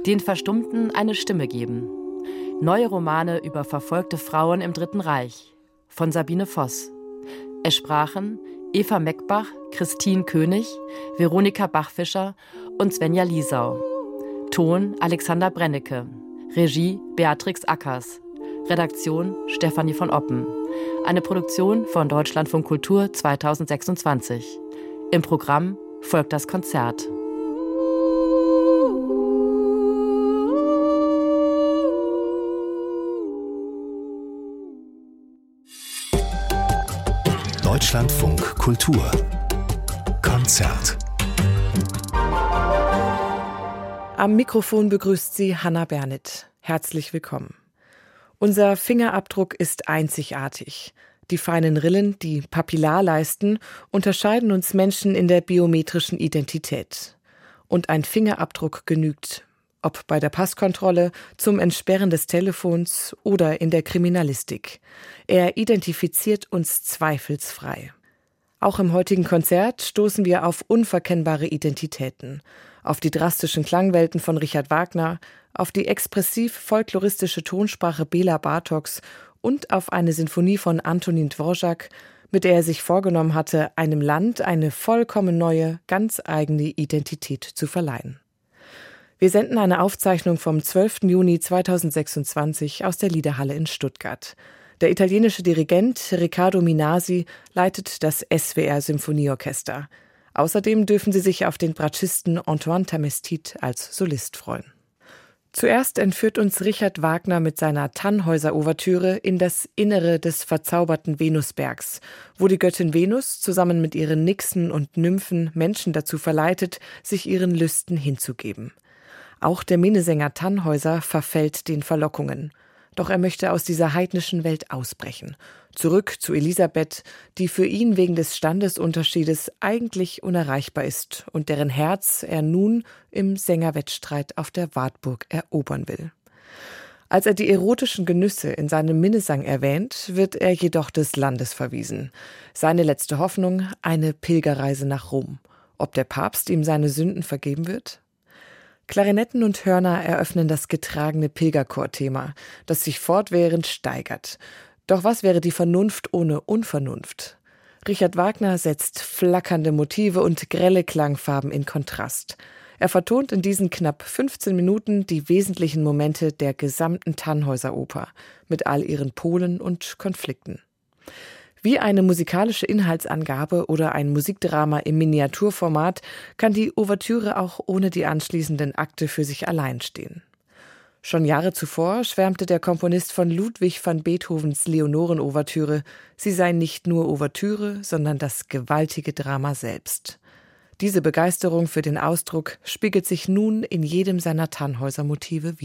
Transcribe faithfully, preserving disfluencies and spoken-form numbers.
Den Verstummten eine Stimme geben. Neue Romane über verfolgte Frauen im Dritten Reich von Sabine Voss. Es sprachen Eva Meckbach, Christine König, Veronika Bachfischer und Svenja Liesau. Ton Alexander Brennecke. Regie Beatrix Ackers. Redaktion Stefanie von Oppen. Eine Produktion von Deutschlandfunk Kultur zweitausendsechsundzwanzig. Im Programm folgt das Konzert. Deutschlandfunk Kultur Konzert. Am Mikrofon begrüßt Sie Hannah Bernit. Herzlich willkommen. Unser Fingerabdruck ist einzigartig. Die feinen Rillen, die Papillarleisten, unterscheiden uns Menschen in der biometrischen Identität. Und ein Fingerabdruck genügt, ob bei der Passkontrolle, zum Entsperren des Telefons oder in der Kriminalistik. Er identifiziert uns zweifelsfrei. Auch im heutigen Konzert stoßen wir auf unverkennbare Identitäten, auf die drastischen Klangwelten von Richard Wagner, auf die expressiv-folkloristische Tonsprache Bela Bartoks und auf eine Sinfonie von Antonin Dvorak, mit der er sich vorgenommen hatte, einem Land eine vollkommen neue, ganz eigene Identität zu verleihen. Wir senden eine Aufzeichnung vom zwölften Juni zweitausendsechsundzwanzig aus der Liederhalle in Stuttgart. Der italienische Dirigent Riccardo Minasi leitet das S W R-Symphonieorchester. Außerdem dürfen Sie sich auf den Bratschisten Antoine Tamestit als Solist freuen. Zuerst entführt uns Richard Wagner mit seiner Tannhäuser-Ouvertüre in das Innere des verzauberten Venusbergs, wo die Göttin Venus zusammen mit ihren Nixen und Nymphen Menschen dazu verleitet, sich ihren Lüsten hinzugeben. Auch der Minnesänger Tannhäuser verfällt den Verlockungen. Doch er möchte aus dieser heidnischen Welt ausbrechen. Zurück zu Elisabeth, die für ihn wegen des Standesunterschiedes eigentlich unerreichbar ist und deren Herz er nun im Sängerwettstreit auf der Wartburg erobern will. Als er die erotischen Genüsse in seinem Minnesang erwähnt, wird er jedoch des Landes verwiesen. Seine letzte Hoffnung, eine Pilgerreise nach Rom. Ob der Papst ihm seine Sünden vergeben wird? Klarinetten und Hörner eröffnen das getragene Pilgerchorthema, das sich fortwährend steigert. Doch was wäre die Vernunft ohne Unvernunft? Richard Wagner setzt flackernde Motive und grelle Klangfarben in Kontrast. Er vertont in diesen knapp fünfzehn Minuten die wesentlichen Momente der gesamten Tannhäuser-Oper mit all ihren Polen und Konflikten. Wie eine musikalische Inhaltsangabe oder ein Musikdrama im Miniaturformat kann die Ouvertüre auch ohne die anschließenden Akte für sich allein stehen. Schon Jahre zuvor schwärmte der Komponist von Ludwig van Beethovens Leonoren-Ouvertüre, sie sei nicht nur Ouvertüre, sondern das gewaltige Drama selbst. Diese Begeisterung für den Ausdruck spiegelt sich nun in jedem seiner Tannhäuser-Motive wider.